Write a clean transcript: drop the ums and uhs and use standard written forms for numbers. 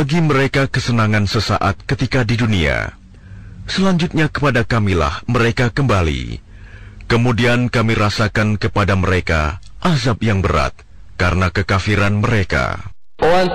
Bagi mereka kesenangan sesaat ketika di dunia. Selanjutnya kepada kamilah mereka kembali. Kemudian kami rasakan kepada mereka azab yang berat karena kekafiran mereka.